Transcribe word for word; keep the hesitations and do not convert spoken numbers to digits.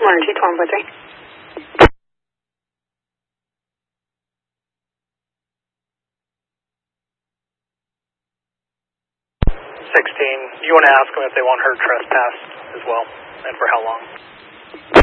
one two one four three. sixteen, you want to ask them if they want her trespass as well, and for how long?